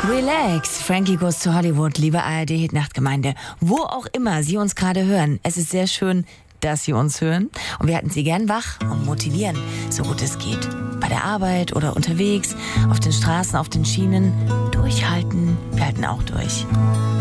Relax, Frankie Goes to Hollywood, liebe ARD-Hit-Nachtgemeinde. Wo auch immer Sie uns gerade hören, es ist sehr schön, dass Sie uns hören. Und wir halten Sie gern wach und motivieren, so gut es geht. Bei der Arbeit oder unterwegs, auf den Straßen, auf den Schienen. Durchhalten, wir halten auch durch.